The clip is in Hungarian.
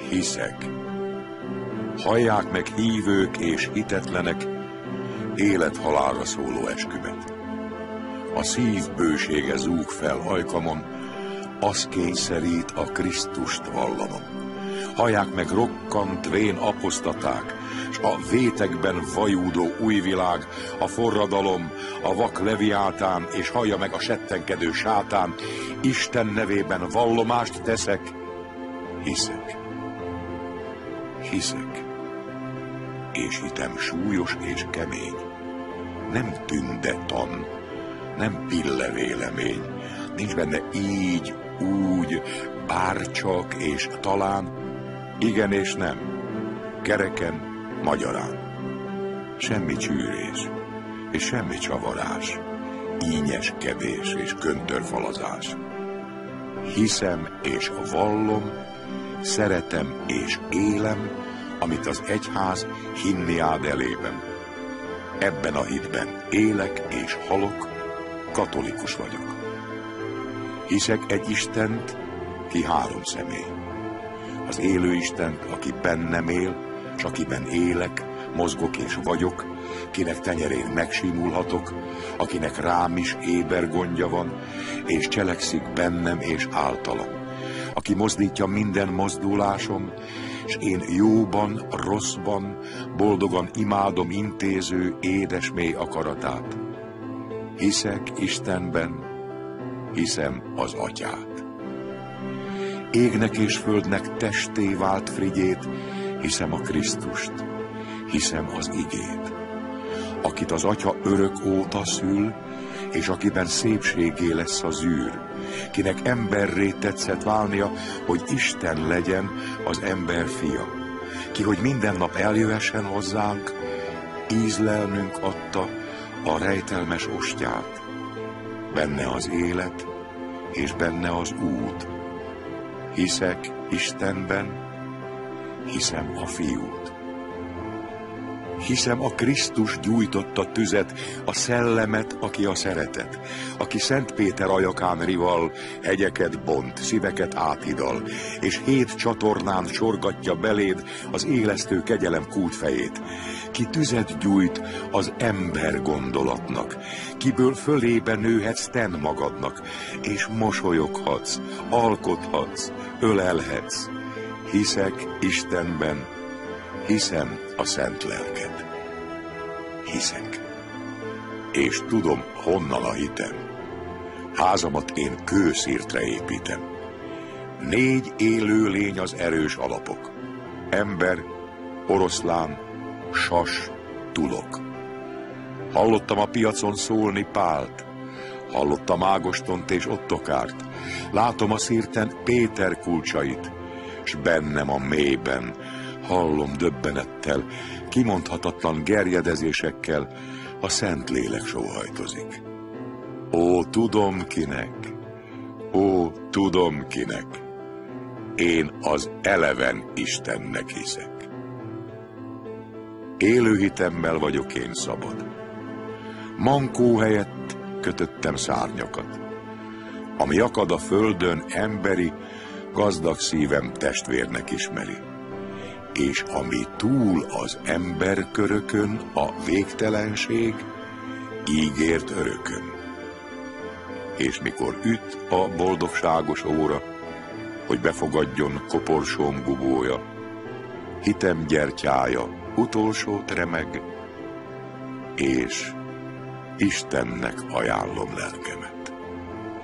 hiszek. Hallják meg hívők és hitetlenek élet-halálra szóló eskümet. A szív bősége zúg fel ajkamon, az kényszerít a Krisztust vallanom. Hallják meg rokkant vén apostaták, s a vétekben vajúdó új világ, a forradalom, a vak leviátán, és hallja meg a settenkedő sátán, Isten nevében vallomást teszek, hiszek. Hiszek. És hitem súlyos és kemény. Nem tündetan, nem pillevélemény. Nincs benne így, úgy, bárcsak és talán, igen és nem, kereken, magyarán. Semmi csűrés, és semmi csavarás, ínyeskedés és köntörfalazás. Hiszem és vallom, szeretem és élem, amit az egyház hinni áld elében. Ebben a hitben élek és halok, katolikus vagyok. Hiszek egy Istent, ki három személy. Az élő Istent, aki bennem él, s akiben élek, mozgok és vagyok, kinek tenyerén megsimulhatok, akinek rám is éber gondja van, és cselekszik bennem és általam, aki mozdítja minden mozdulásom, s én jóban, rosszban, boldogan imádom intéző édes mély akaratát. Hiszek Istenben, hiszem az Atyát. Égnek és földnek testé vált frigyét, hiszem a Krisztust, hiszem az igét, akit az Atya örök óta szül, és akiben szépségé lesz az űr, kinek emberré tetszett válnia, hogy Isten legyen az ember fia, ki, hogy minden nap eljöhessen hozzánk, ízlelnünk adta a rejtelmes ostját. Benne az élet, és benne az út. Hiszek Istenben, hiszem a Fiút. Hiszem a Krisztus gyújtotta tüzet, a szellemet, aki a szeretet, aki Szent Péter ajakán rival, hegyeket bont, szíveket áthidal, és 7 csatornán csorgatja beléd az élesztő kegyelem kútfejét, ki tüzet gyújt az ember gondolatnak, kiből fölébe nőhetsz ten magadnak, és mosolyoghatsz, alkothatsz, ölelhetsz. Hiszek Istenben, hiszem a Szent Lelket. Hiszek. És tudom, honnan a hitem. Házamat én kőszirtre építem. 4 élő lény az erős alapok. Ember, oroszlán, sas, tulok. Hallottam a piacon szólni Pált, hallottam Ágostont és Ottokárt, látom a szirten Péter kulcsait, s bennem a mélyben hallom döbbenettel, kimondhatatlan gerjedezésekkel, a Szentlélek sóhajtozik. Ó, tudom kinek, ó, tudom kinek, én az eleven Istennek hiszek. Élő hitemmel vagyok én szabad. Mankó helyett kötöttem szárnyakat. Ami akad a földön emberi, gazdag szívem testvérnek ismeri. És ami túl az emberkörökön a végtelenség, ígért örökön. És mikor üt a boldogságos óra, hogy befogadjon koporsóm gubója, hitem gyertyája utolsót remeg, és Istennek ajánlom lelkemet.